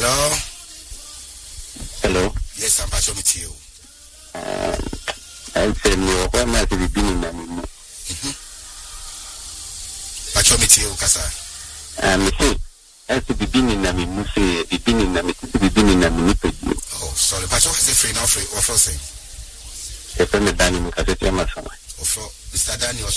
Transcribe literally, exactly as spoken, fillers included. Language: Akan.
Hello. Hello. Yes, I'm Pacho with you. Um, I said no. Why am I to be being na me? Mhm. Pacho with you, Kasa. Um, say I to be being na me. Say be being na me. To be being na me. Oh, sorry. Pacho has a free now free. What for saying? The friend Danny Mukaseti Amasama. Of Mister Daniel.